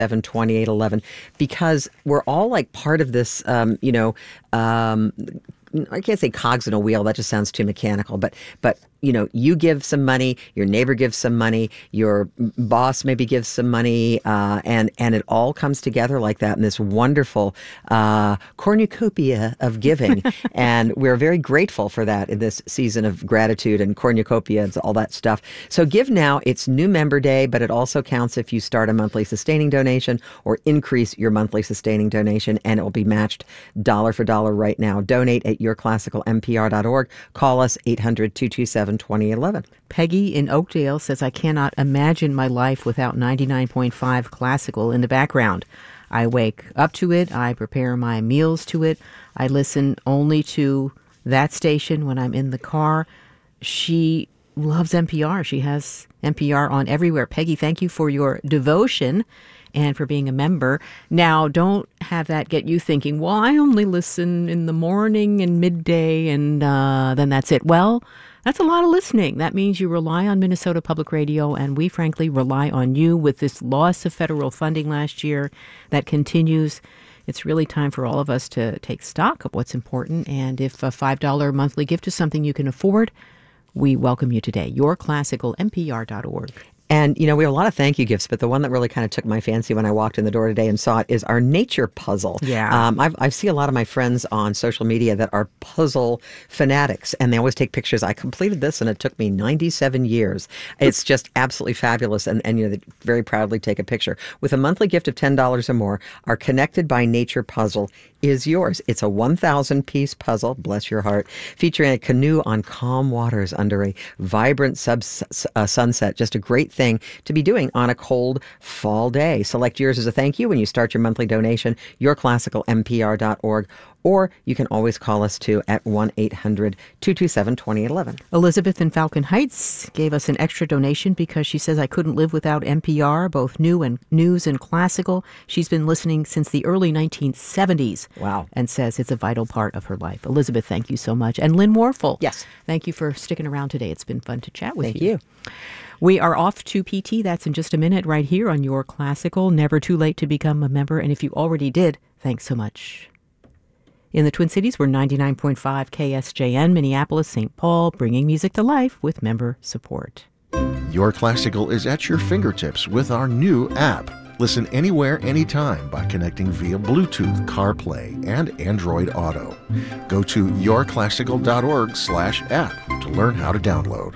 2811, because we're all like part of this, I can't say cogs in a wheel. That just sounds too mechanical. But you give some money, your neighbor gives some money, your boss maybe gives some money, and it all comes together like that in this wonderful cornucopia of giving. And we're very grateful for that in this season of gratitude and cornucopia and all that stuff. So give now. It's New Member Day, but it also counts if you start a monthly sustaining donation or increase your monthly sustaining donation, and it will be matched dollar for dollar right now. Donate at yourclassicalmpr.org. Call us 800-227-2011. Peggy in Oakdale says, I cannot imagine my life without 99.5 Classical in the background. I wake up to it. I prepare my meals to it. I listen only to that station when I'm in the car. She loves NPR. She has NPR on everywhere. Peggy, thank you for your devotion and for being a member. Now, don't have that get you thinking, well, I only listen in the morning and midday and then that's it. Well, that's a lot of listening. That means you rely on Minnesota Public Radio, and we frankly rely on you with this loss of federal funding last year that continues. It's really time for all of us to take stock of what's important. And if a $5 monthly gift is something you can afford, we welcome you today. yourclassicalmpr.org. And, we have a lot of thank you gifts, but the one that really kind of took my fancy when I walked in the door today and saw it is our nature puzzle. Yeah. I see a lot of my friends on social media that are puzzle fanatics, and they always take pictures. I completed this, and it took me 97 years. It's just absolutely fabulous, and they very proudly take a picture. With a monthly gift of $10 or more, our Connected by Nature puzzle is yours. It's a 1,000-piece puzzle, bless your heart, featuring a canoe on calm waters under a vibrant sunset. Just a great thing to be doing on a cold fall day. Select yours as a thank you when you start your monthly donation, yourclassicalmpr.org, or you can always call us too at 1-800-227-2011. Elizabeth in Falcon Heights gave us an extra donation because she says, I couldn't live without NPR, both news and classical. She's been listening since the early 1970s. Wow. And says it's a vital part of her life. Elizabeth, thank you so much. And Lynn Warfel. Yes. Thank you for sticking around today. It's been fun to chat with you. Thank you. We are off to PT. That's in just a minute right here on Your Classical. Never too late to become a member. And if you already did, thanks so much. In the Twin Cities, we're 99.5 KSJN, Minneapolis, St. Paul, bringing music to life with member support. Your Classical is at your fingertips with our new app. Listen anywhere, anytime by connecting via Bluetooth, CarPlay, and Android Auto. Go to yourclassical.org/app to learn how to download.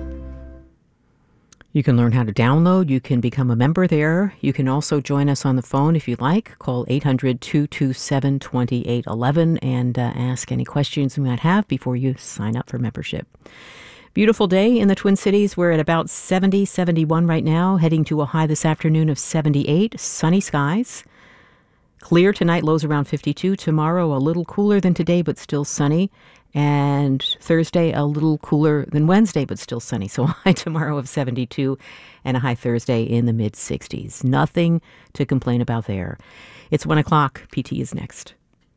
You can learn how to download. You can become a member there. You can also join us on the phone if you'd like. Call 800-227-2811 and ask any questions you might have before you sign up for membership. Beautiful day in the Twin Cities. We're at about 70, 71 right now, heading to a high this afternoon of 78. Sunny skies. Clear tonight, lows around 52. Tomorrow, a little cooler than today, but still sunny. And Thursday, a little cooler than Wednesday, but still sunny. So a high tomorrow of 72 and a high Thursday in the mid-60s. Nothing to complain about there. It's 1 o'clock. PT is next.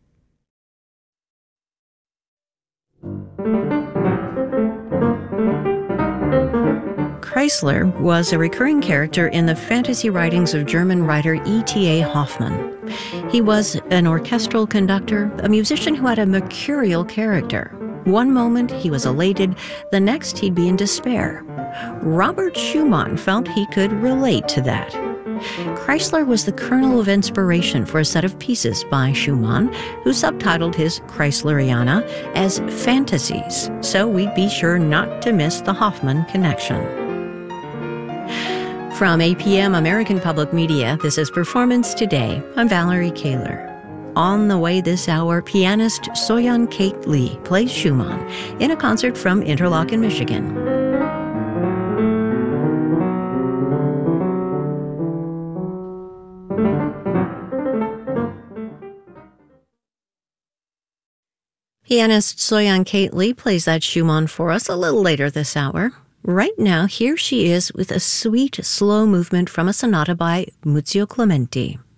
Chrysler was a recurring character in the fantasy writings of German writer E.T.A. Hoffmann. He was an orchestral conductor, a musician who had a mercurial character. One moment he was elated, the next he'd be in despair. Robert Schumann felt he could relate to that. Chrysler was the kernel of inspiration for a set of pieces by Schumann, who subtitled his Chrysleriana as Fantasies, so we'd be sure not to miss the Hoffmann connection. From APM American Public Media, this is Performance Today. I'm Valerie Kaler. On the way this hour, pianist Soyeon Kate Lee plays Schumann in a concert from Interlochen, Michigan. Pianist Soyeon Kate Lee plays that Schumann for us a little later this hour. Right now, here she is with a sweet, slow movement from a sonata by Muzio Clementi.